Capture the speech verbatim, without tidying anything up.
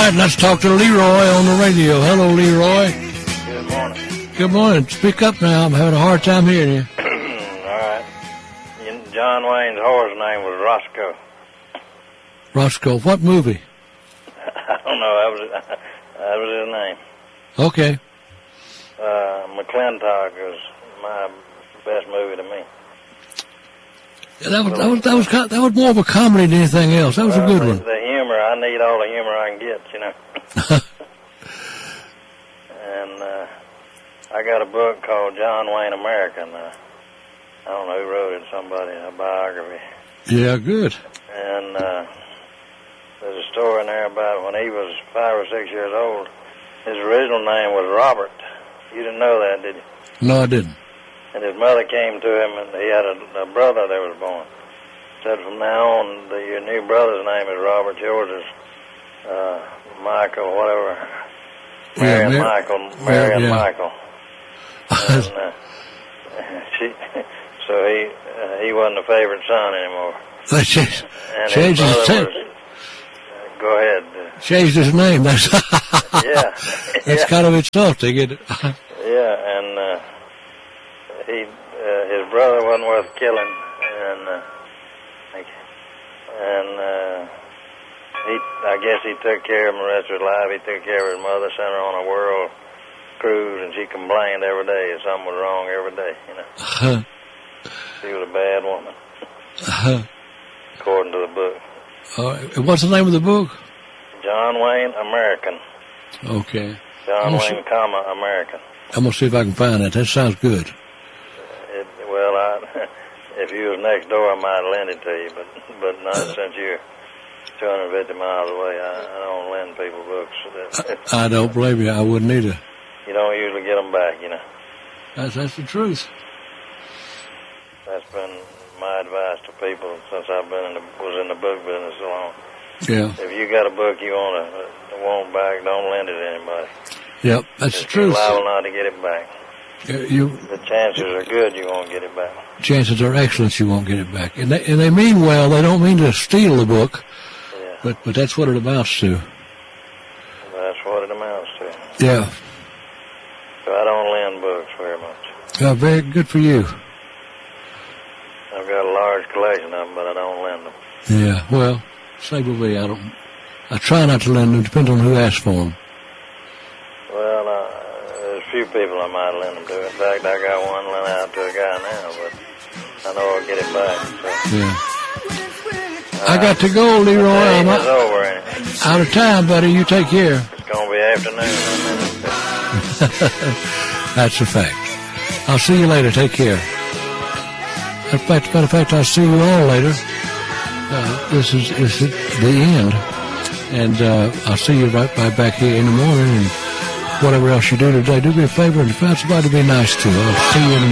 right, let's talk to Leroy on the radio. Hello, Leroy. Good morning. Good morning. Speak up now. I'm having a hard time hearing you. All right. John Wayne's horse name was Roscoe. Roscoe. What movie? I don't know. That was that was his name. Okay. Uh, McClintock was my best movie to me. Yeah, that was that was that was kind- that was more of a comedy than anything else. That was well, a good the, one. The humor, I need all the humor I can get, you know. And uh, I got a book called John Wayne American. Uh, I don't know who wrote it. Somebody, a biography. Yeah, good. And uh, there's a story in there about when he was five or six years old. His original name was Robert. You didn't know that, did you? No, I didn't. And his mother came to him, and he had a, a brother that was born. Said, from now on, the, your new brother's name is Robert. Yours is uh, Michael, whatever. Mary yeah, and Mar- Michael. Mary and yeah. Michael. And, uh, she, so he uh, he wasn't a favorite son anymore. They changed, And changed his his brother name. was, uh, go ahead. Uh, Changed his name. That's yeah. that's yeah. kind of insulting, isn't it? Yeah, and uh, he uh, his brother wasn't worth killing, and uh, and uh, he I guess he took care of him the rest of his life. He took care of his mother, sent her on a world cruise, and she complained every day that something was wrong every day. You know, Uh-huh. she was a bad woman, Uh-huh. according to the book. Uh, what's the name of the book? John Wayne American. Okay. John I'm Wayne, sure- comma American. I'm gonna see if I can find that. That sounds good. It, well, I, if you was next door, I might lend it to you, but but not since you're two hundred fifty miles away. I, I don't lend people books. I, I don't blame you. I wouldn't either. You don't usually get them back, you know. That's that's the truth. That's been my advice to people since I've been in the, was in the book business so long. Yeah. If you got a book you want to want back, don't lend it to anybody. Yep. That's the You're truth. liable not to get it back. Uh, You The chances are good you won't get it back. chances are excellent you won't get it back, and they and they mean well. They don't mean to steal the book, Yeah, but but that's what it amounts to. that's what it amounts to. Yeah. So I don't lend books very much. Uh, very good for you. I've got a large collection of them, but I don't lend them. Yeah. Well, same with me. I don't. I try not to lend them. Depends on who asks for them. Well, uh, there's a few people I might lend them to. In fact, I got one lent out to a guy now, but I know I'll get it back. So. Yeah. I got to go, Leroy. I'm It's out, over, ain't it? out of time, buddy. You take care. It's going to be afternoon in a minute. That's a fact. I'll see you later. Take care. In fact, matter of fact, I'll see you all later. Uh, this is, this is the end. And uh, I'll see you right, right back here in the morning. And whatever else you do today, do me a favor and find somebody to be nice to. I'll see you in the